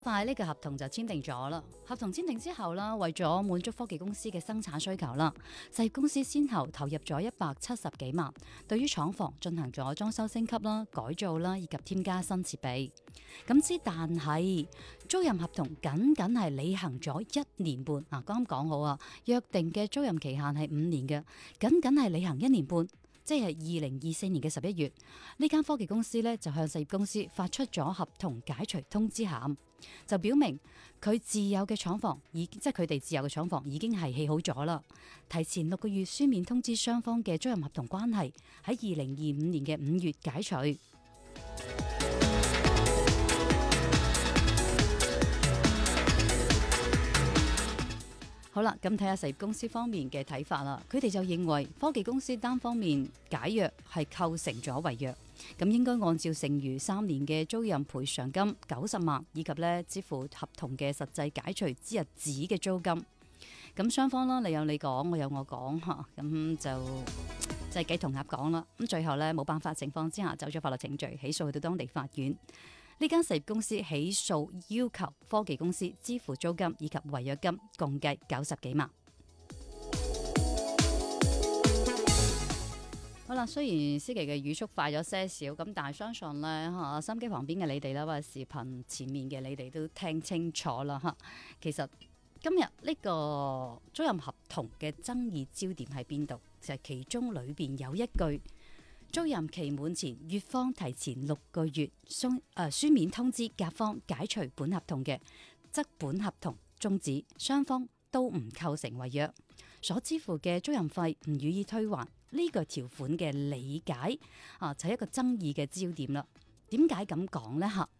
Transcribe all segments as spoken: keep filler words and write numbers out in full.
快呢個合同就簽訂咗啦。合同簽訂之後啦，為咗滿足科技公司嘅生產需求啦，實業公司先後投入咗一百七十幾萬，對於廠房進行咗裝修升級啦、改造啦，以及添加新設備。咁之但係租賃合同僅僅係履行咗一年半。嗱，剛啱講好啊，約定嘅租賃期限係五年嘅，僅僅係履行一年半。即係二零二四年嘅十一月，呢間科技公司咧就向實業公司發出咗合同解除通知函，就表明佢自有嘅廠房已即係佢哋自有嘅廠房已經係起好咗啦，提前六個月書面通知雙方嘅租賃合同關係喺二零二五年嘅五月解除。好啦，咁睇下實業公司方面嘅睇法啦。佢哋就認為科技公司單方面解約係構成咗違約，咁應該按照剩餘三年嘅租賃賠償金九十萬，以及咧支付合同嘅實際解除之日止嘅租金。咁雙方啦，你有你講，我有我講嚇，咁就即係雞同鴨講啦。咁最後咧冇辦法情況之下，走咗法律程序，起訴去到當地法院。呢間實業公司起訴要求科技公司支付租金以及違約金，共計九十幾萬。好啦，雖然思琪嘅語速快咗些少，咁但係相信咧嚇，收音機旁邊嘅你哋啦，或者視頻前面嘅你哋都聽清楚啦嚇。其實今日呢個租賃合同嘅爭議焦點喺邊度？就係其中裏邊有一句。租賃期滿前，乙方提前六個月書誒、呃、書面通知甲方解除本合同嘅，則本合同終止，雙方都唔構成違約，所支付嘅租賃費唔予以退還。呢、這個條款嘅理解啊，就係一個爭議嘅焦點啦。點解咁講呢？吓？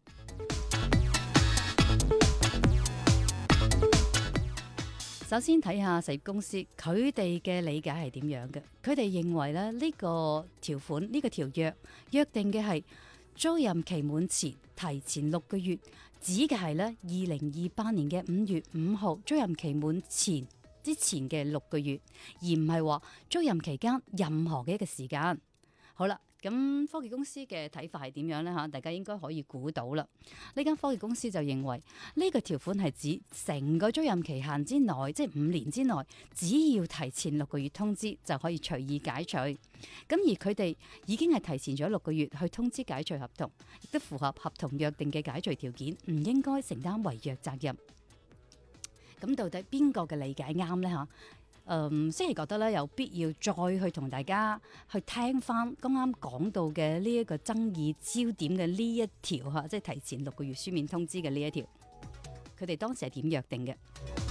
首先睇下實業公司佢哋嘅理解係點樣嘅。佢哋認為咧，呢個條款呢、呢個條約約定嘅係租賃期滿前提前六個月，指嘅係咧二零二八年嘅五月五號租賃期滿前之前嘅六個月，而唔係話租賃期間任何嘅一個時間。好啦。咁科技公司嘅睇法係點樣呢？嚇，大家應該可以估到啦。呢間科技公司就認為呢個條款係指成個租賃期限之內，即係五年之內，只要提前六個月通知就可以隨意解除。咁而佢哋已經係提前咗六個月去通知解除合同，亦都符合合同約定嘅解除條件，唔應該承擔違約責任。咁到底邊個嘅理解啱呢？嚇？嗯，即係覺得咧有必要再去同大家去聽翻剛啱講到嘅呢一個爭議焦點嘅呢一條嚇，即係提前六個月書面通知嘅呢一條，佢哋當時係點約定嘅？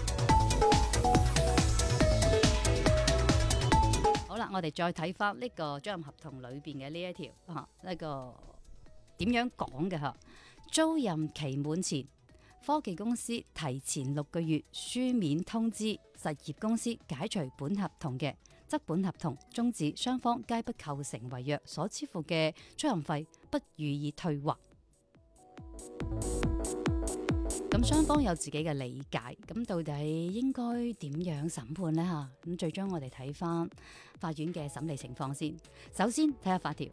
好啦，我哋再睇翻呢個租賃合同裏邊嘅呢一條嚇，呢、呢個點樣講嘅嚇？租賃期滿前，科技公司提前六個月書面通知實業公司解除本合同嘅，則本合同終止，雙方皆不構成違約，所支付嘅租賃費不予以退還。咁雙方有自己嘅理解，咁到底應該點樣審判呢？吓，咁最終我哋睇翻法院嘅審理情況先。首先睇下法條。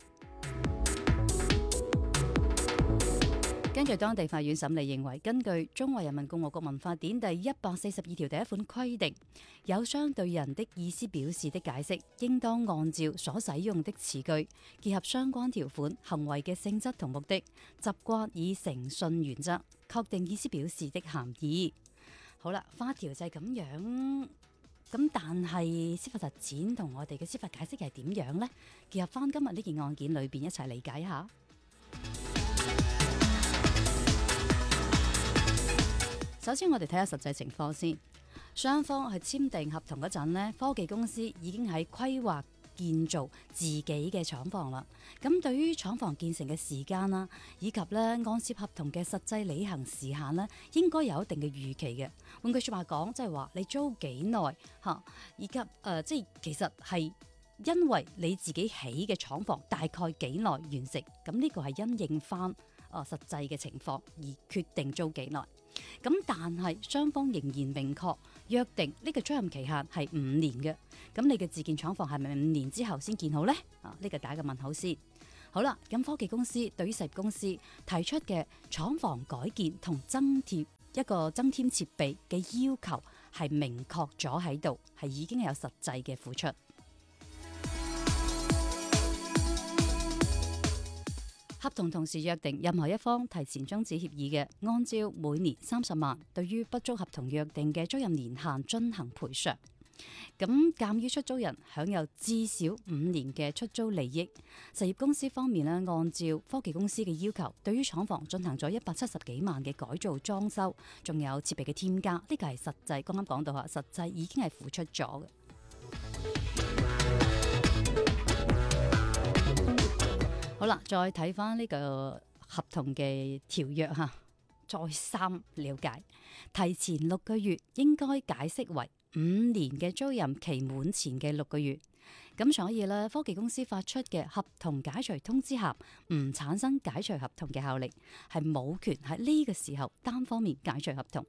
根據當地法院審理認為，根據《中華人民共和國民法典》第一百四十二條第一款規定，有相對人的意思表示的解釋，應當按照所使用的詞句，結合相關條款、行為嘅性質同目的、習慣以誠信原則，確定意思表示的涵義。好啦，法條就係咁樣，咁但係司法實踐同我哋嘅司法解釋係點樣呢？結合翻今日呢件案件裏邊一齊理解一下。首先我哋睇下實際情況先。雙方係簽訂合同嗰陣呢，科技公司已經喺規劃建造自己嘅廠房啦。咁對於廠房建成嘅時間啦，以及咧按照合同嘅實際履行時限呢，應該有一定嘅預期嘅。換句説話講，即係話你租幾耐嚇，以及誒、呃、即係其實係因為你自己起嘅廠房大概幾耐完成，咁呢個係因應翻啊實際嘅情況而決定租幾耐。咁但係雙方仍然明確約定呢個租賃期限係五年嘅，咁你嘅自建廠房係咪五年之後先建好呢？啊，呢個打個問號先。好好啦，咁科技公司對於實業公司提出嘅廠房改建同增貼一個增添設備嘅要求係明確咗喺度，係已經有實際嘅付出。合同同時約定，任何一方提前終止協議嘅，按照每年三十萬對於不足合同約定嘅租賃年限進行賠償。咁鑑於出租人享有至少五年嘅出租利益，實業公司方面咧，按照科技公司嘅要求，對於廠房進行咗一百七十幾萬嘅改造裝修，仲有設備嘅添加，呢、這個係實際。剛啱講到嚇，實際已經係付出咗嘅。好啦，再睇翻呢個合同嘅條約嚇，再三了解，提前六個月應該解釋為五年嘅租賃期滿前嘅六個月。咁所以咧，科技公司發出嘅合同解除通知函唔產生解除合同嘅效力，係冇權喺呢個時候單方面解除合同。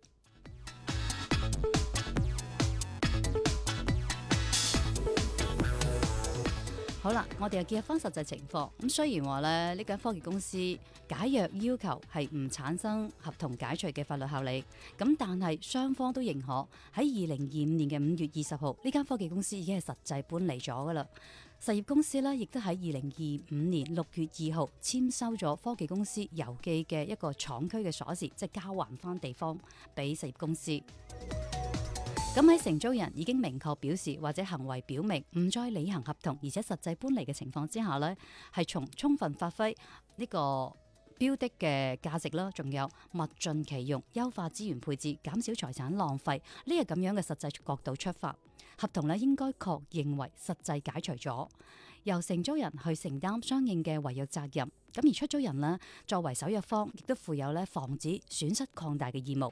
好啦，我哋又結合翻實際情況。咁雖然話咧，呢間科技公司解約要求係唔產生合同解除嘅法律效力，咁但係雙方都認可喺二零二五年嘅五月二十號，呢間科技公司已經係實際搬離咗噶啦。實業公司呢，亦都喺二零二五年六月二號簽收咗科技公司郵寄嘅一個廠區嘅鎖匙，即係交還翻地方俾實業公司。咁喺承租人已經明確表示或者行為表明唔再履行合同，而且實際搬離嘅情況之下呢，係從充分發揮呢個標的嘅價值啦，仲有物盡其用、優化資源配置、減少財產浪費呢個咁樣嘅實際角度出發，合同呢應該確認為實際解除咗，由承租人去承擔相應嘅違約責任。咁而出租人呢，作為守約方，亦都負有呢防止損失擴大嘅義務。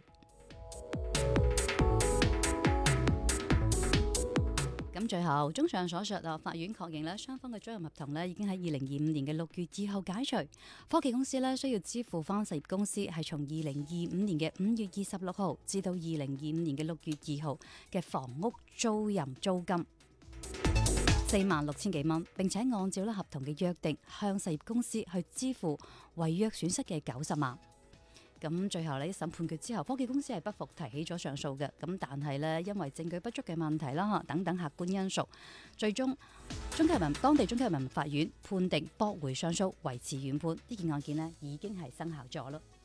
咁最後，綜上所述啊，法院確認咧，雙方嘅租賃合同咧已經喺二零二五年嘅六月二號解除。科技公司咧需要支付翻實業公司係從二零二五年嘅五月二十六號至到二零二五年嘅六月二號嘅房屋租賃租金四萬六千幾蚊，並且按照咧合同嘅約定向實業公司去支付違約損失嘅九十萬。咁最後呢，審判決之後，科技公司係不服提起咗上訴嘅。咁但係呢，因為證據不足嘅問題啦，等等客觀因素，最終中級人民當地中級人民法院判定駁回上訴，維持原判。呢件案件呢已經係生效咗咯。